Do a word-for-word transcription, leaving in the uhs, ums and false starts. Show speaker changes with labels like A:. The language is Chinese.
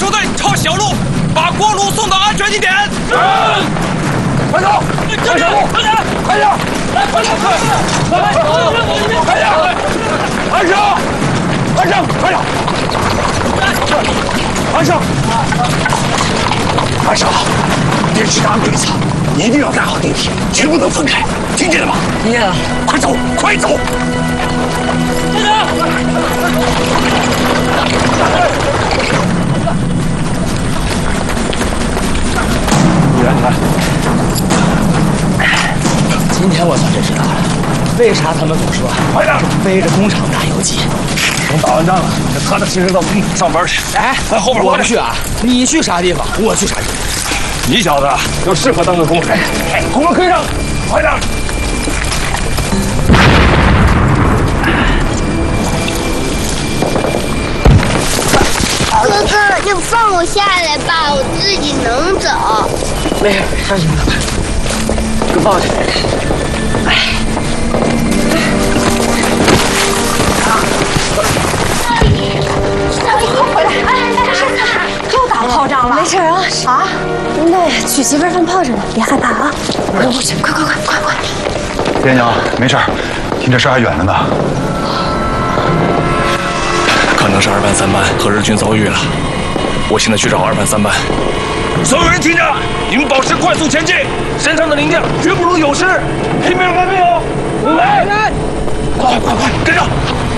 A: 手队朝小路把光路送到安全地点。是。快走！快小路！快点！快点！来，快点！快点！快点！安生！安生！快点！安生！安生，电池打鬼子，一定要带好地铁，绝不能分开，听见了吗？听见了。快走！快走！站长！原来，今天我算是知道了，为啥他们总说快点背着工厂打游击。等打完仗了，就踏踏实实到工厂上班去。哎，快后边！我不去啊！你去啥地方，我去啥地方。你小子就适合当个工人。哎，红了坑上，快点！
B: 哥哥，就放我下来吧，我自己能走。
C: 没事，上去吧，给抱着。哎，
D: 回来！哎，又打炮仗了？
E: 没事啊啊！那娶媳妇放炮仗呢，别害怕啊！我过去，快快快快快！
F: 爹娘，没事，听这事还远着呢。
A: 可能是二班、三班和日军遭遇了，我现在去找二班、三班。所有人听着，你们保持快速前进，身上的零件绝不容有失，拼命干命哦！来来，快快快，跟上！